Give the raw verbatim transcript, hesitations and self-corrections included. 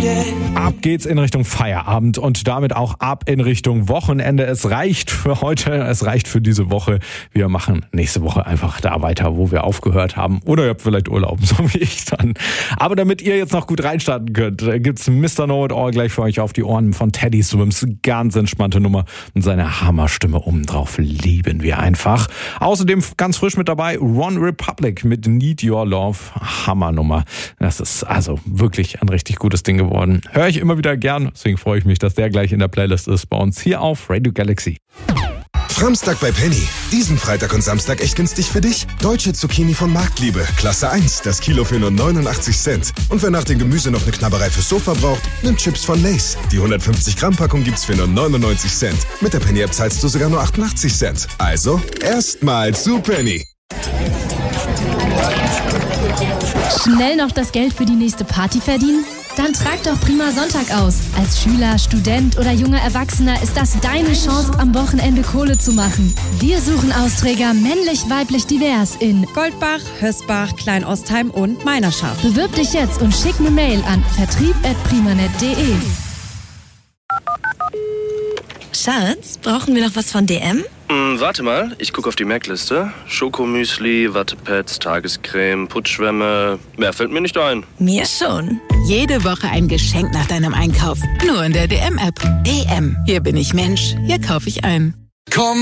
Ab geht's in Richtung Feierabend und damit auch ab in Richtung Wochenende. Es reicht für heute, es reicht für diese Woche. Wir machen nächste Woche einfach da weiter, wo wir aufgehört haben. Oder ihr habt vielleicht Urlaub, so wie ich dann. Aber damit ihr jetzt noch gut reinstarten könnt, gibt's Mister Know It All gleich für euch auf die Ohren von Teddy Swims. Ganz entspannte Nummer und seine Hammerstimme obendrauf lieben wir einfach. Außerdem ganz frisch mit dabei One Republic mit Need Your Love. Hammernummer. Das ist also wirklich ein richtig gutes Ding geworden. Höre ich immer wieder gern, deswegen freue ich mich, dass der gleich in der Playlist ist bei uns hier auf Radio Galaxy. Samstag bei Penny. Diesen Freitag und Samstag echt günstig für dich. Deutsche Zucchini von Marktliebe. Klasse eins. Das Kilo für nur neunundachtzig Cent. Und wer nach dem Gemüse noch eine Knabberei fürs Sofa braucht, nimmt Chips von Lay's. Die hundertfünfzig Gramm Packung gibt's für nur neunundneunzig Cent. Mit der Penny App zahlst du sogar nur achtundachtzig Cent. Also, erstmal zu Penny. Schnell noch das Geld für die nächste Party verdienen? Dann trag doch Prima Sonntag aus. Als Schüler, Student oder junger Erwachsener ist das deine Chance, am Wochenende Kohle zu machen. Wir suchen Austräger männlich, weiblich, divers in Goldbach, Hösbach, Kleinostheim und Meinerschaft. Bewirb dich jetzt und schick eine Mail an vertrieb at primanet punkt de. Schatz, brauchen wir noch was von D M? Hm, warte mal, ich gucke auf die Merkliste. Schokomüsli, Wattepads, Tagescreme, Putzschwämme. Mehr fällt mir nicht ein. Mir schon. Jede Woche ein Geschenk nach deinem Einkauf. Nur in der D M-App. D M. Hier bin ich Mensch, hier kaufe ich ein. Komm